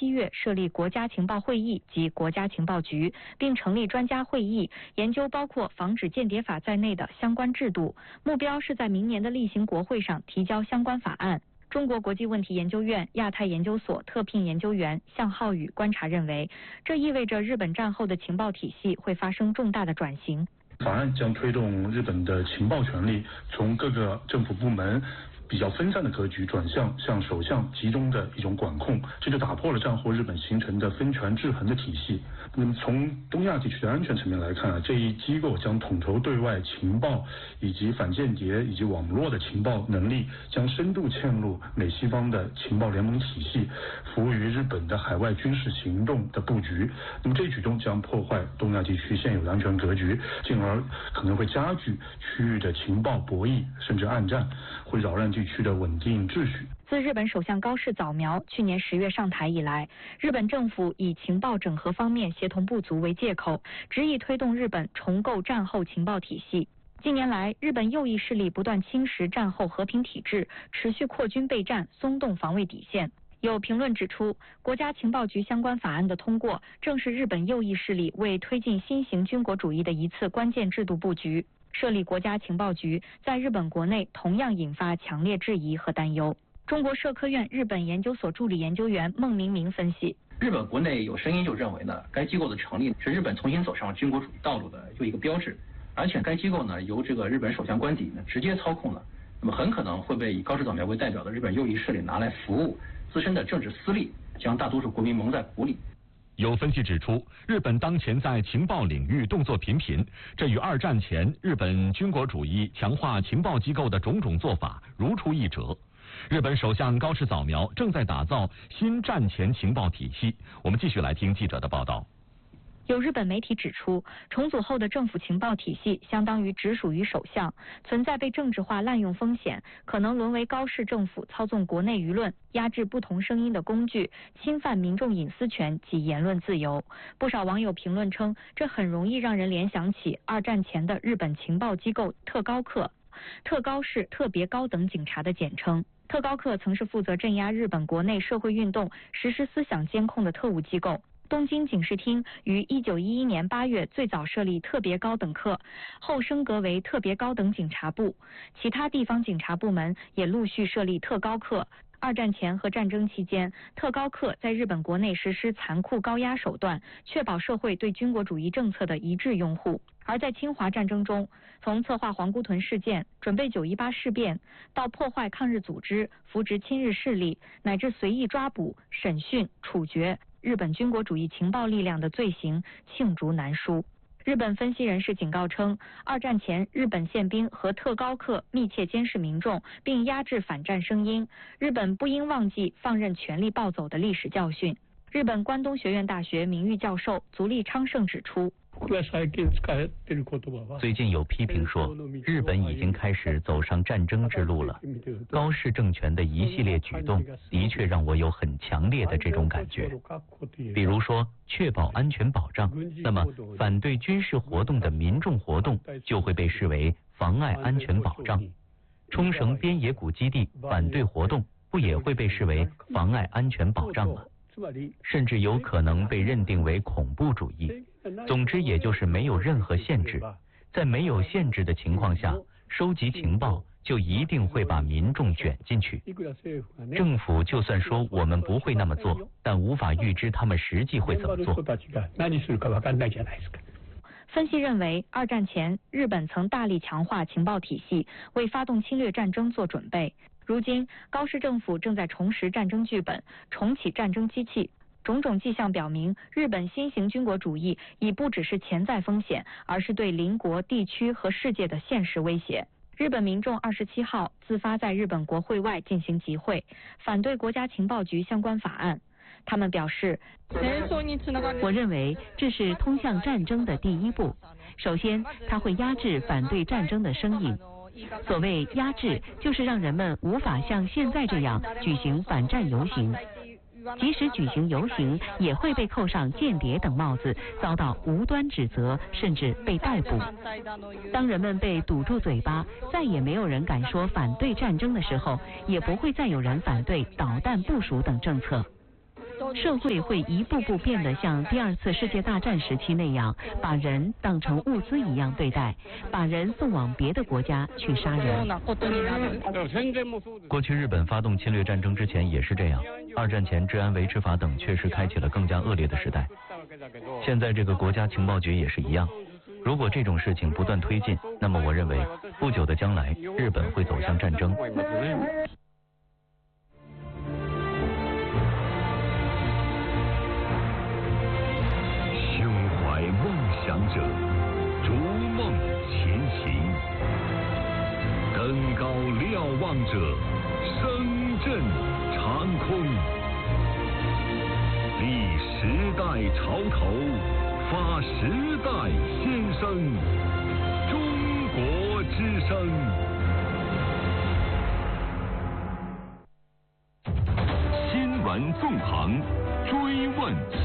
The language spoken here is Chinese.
7月设立国家情报会议及国家情报局，并成立专家会议，研究包括防止间谍法在内的相关制度，目标是在明年的例行国会上提交相关法案。中国国际问题研究院亚太研究所特聘研究员向浩宇观察认为，这意味着日本战后的情报体系会发生重大的转型。 法案将推动日本的情报权力从各个政府部门比较分散的格局转向首相集中的一种管控，这就打破了战后日本形成的分权制衡的体系。那么从东亚地区的安全层面来看这一机构将统筹对外情报以及反间谍以及网络的情报能力，将深度嵌入美西方的情报联盟体系，服务于日本的海外军事行动的布局。那么这一举动将破坏东亚地区现有的安全格局，进而可能会加剧区域的情报博弈甚至暗战，会扰乱地区的稳定秩序。 自日本首相高市早苗去年10月上台以来，日本政府以情报整合方面协同不足为借口，执意推动日本重构战后情报体系。近年来，日本右翼势力不断侵蚀战后和平体制，持续扩军备战，松动防卫底线。有评论指出，国家情报局相关法案的通过，正是日本右翼势力为推进新型军国主义的一次关键制度布局。设立国家情报局在日本国内同样引发强烈质疑和担忧。中国社科院日本研究所助理研究员孟明明分析， 日本国内有声音就认为呢，该机构的成立是日本重新走上军国主义道路的又一个标志，而且该机构呢由这个日本首相官邸呢直接操控了，那么很可能会被以高市早苗为代表的日本右翼势力拿来服务，自身的政治私利将大多数国民蒙在鼓里。 有分析指出，日本当前在情报领域动作频频，这与2战前日本军国主义强化情报机构的种种做法如出一辙。日本首相高市早苗正在打造新战前情报体系。我们继续来听记者的报道。 有日本媒体指出，重组后的政府情报体系相当于直属于首相，存在被政治化滥用风险，可能沦为高市政府操纵国内舆论、压制不同声音的工具，侵犯民众隐私权及言论自由。不少网友评论称，这很容易让人联想起2战前的日本情报机构特高课。特高是特别高等警察的简称。特高课曾是负责镇压日本国内社会运动、实施思想监控的特务机构。东京警视厅于1911年8月最早设立特别高等课，后升格为特别高等警察部。其他地方警察部门也陆续设立特高课。2战前和战争期间，特高课在日本国内实施残酷高压手段，确保社会对军国主义政策的一致拥护。而在侵华战争中，从策划皇姑屯事件、准备9·18事变，到破坏抗日组织、扶植亲日势力，乃至随意抓捕、审讯、处决日本军国主义情报力量的罪行罄竹难书。日本分析人士警告称，2战前日本宪兵和特高课密切监视民众，并压制反战声音。日本不应忘记放任权力暴走的历史教训。日本关东学院大学名誉教授足利昌盛指出， 最近有批评说，日本已经开始走上战争之路了。高市政权的一系列举动的确让我有很强烈的这种感觉。比如说，确保安全保障，那么反对军事活动的民众活动就会被视为妨碍安全保障。冲绳边野古基地反对活动不也会被视为妨碍安全保障吗？甚至有可能被认定为恐怖主义。总之，也就是没有任何限制。在没有限制的情况下，收集情报就一定会把民众卷进去。政府就算说我们不会那么做，但无法预知他们实际会怎么做。 分析认为，2战前日本曾大力强化情报体系，为发动侵略战争做准备。如今，高市政府正在重拾战争剧本，重启战争机器。种种迹象表明，日本新型军国主义已不只是潜在风险，而是对邻国、地区和世界的现实威胁。日本民众27号自发在日本国会外进行集会，反对国家情报局相关法案。他们表示， 我认为这是通向战争的第一步。首先，它会压制反对战争的声音。所谓压制，就是让人们无法像现在这样举行反战游行。即使举行游行，也会被扣上间谍等帽子，遭到无端指责，甚至被逮捕。当人们被堵住嘴巴，再也没有人敢说反对战争的时候，也不会再有人反对导弹部署等政策。 社会会一步步变得像第2次世界大战时期那样，把人当成物资一样对待，把人送往别的国家去杀人。 过去日本发动侵略战争之前也是这样，2战前治安维持法等确实开启了更加恶劣的时代。现在这个国家情报局也是一样，如果这种事情不断推进，那么我认为不久的将来日本会走向战争。 胸怀梦想者，逐梦前行；登高瞭望者，声震长空。立时代潮头，发时代先声。中国之声。新闻纵横，追问。